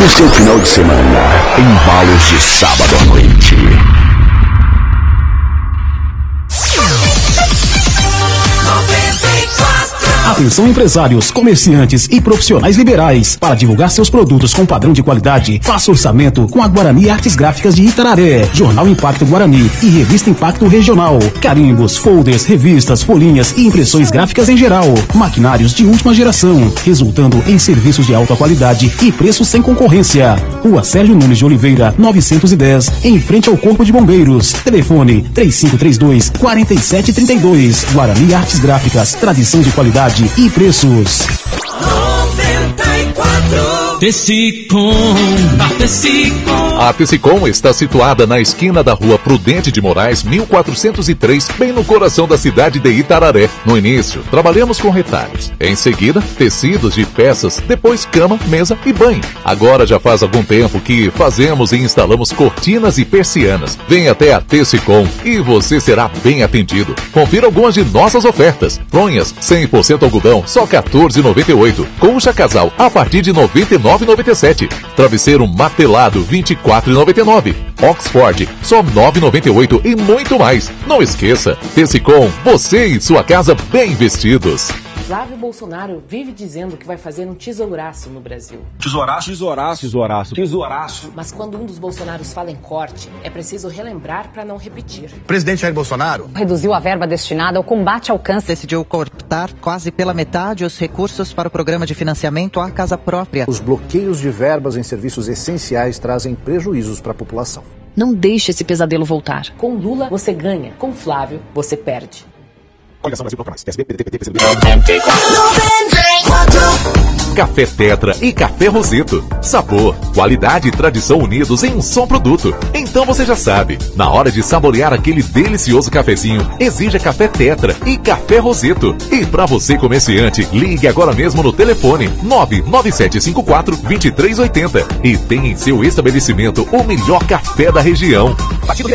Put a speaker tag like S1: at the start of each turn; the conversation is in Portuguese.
S1: no seu final de semana, embalos de sábado à noite.
S2: Atenção empresários, comerciantes e profissionais liberais. Para divulgar seus produtos com padrão de qualidade, faça orçamento com a Guarani Artes Gráficas de Itararé, Jornal Impacto Guarani e Revista Impacto Regional. Carimbos, folders, revistas, folhinhas e impressões gráficas em geral. Maquinários de última geração, resultando em serviços de alta qualidade e preço sem concorrência. Rua Sérgio Nunes de Oliveira, 910, em frente ao Corpo de Bombeiros. Telefone 3532-4732. Guarani Artes Gráficas, tradição de qualidade e preços.
S3: 94 Tecicom, a Tecicom.
S4: A Tecicom está situada na esquina da Rua Prudente de Moraes, 1403, bem no coração da cidade de Itararé. No início, trabalhamos com retalhos. Em seguida, tecidos de peças, depois cama, mesa e banho. Agora já faz algum tempo que fazemos e instalamos cortinas e persianas. Venha até a Tecicom e você será bem atendido. Confira algumas de nossas ofertas. Fronhas 100% algodão, só R$ 14,98. Colcha casal, a partir de R$ 99,97. Travesseiro martelado, R$ 24,99. Oxford, só R$ 9,98 e muito mais. Não esqueça, Tecicom, você e sua casa bem vestidos.
S5: Flávio Bolsonaro vive dizendo que vai fazer um tesouraço no Brasil.
S6: Tesouraço? Tesouraço, tesouraço, tesouraço.
S5: Mas quando um dos Bolsonaros fala em corte, é preciso relembrar para não repetir.
S7: O presidente Jair Bolsonaro
S8: reduziu a verba destinada ao combate ao câncer.
S9: Decidiu cortar quase pela metade os recursos para o programa de financiamento à casa própria.
S10: Os bloqueios de verbas em serviços essenciais trazem prejuízos para a população.
S8: Não deixe esse pesadelo voltar.
S5: Com Lula, você ganha. Com Flávio, você perde.
S1: Coligação Brasil Proclamais. PSB, PDT, PCB.
S4: Café Tetra e Café Roseto. Sabor, qualidade e tradição unidos em um só produto. Então você já sabe, na hora de saborear aquele delicioso cafezinho, exija Café Tetra e Café Roseto. E para você comerciante, ligue agora mesmo no telefone 99754-2380 e tenha em seu estabelecimento o melhor café da região.